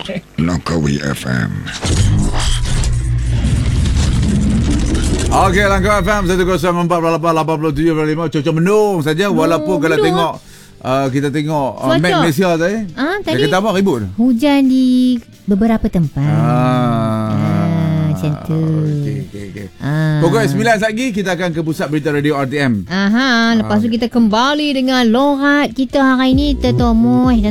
Langkawi FM. Okey, Langkawi FM 104.8 cocok mendung saja. Walaupun kalau tengok kita tengok map Malaysia tadi. Tadi dia kata apa? Ribut. Hujan di beberapa tempat. Macam tu. Okey. Pukul 9 lagi kita akan ke pusat berita radio RTM. Lepas tu kita kembali dengan lorat kita hari ni, Tetomoy.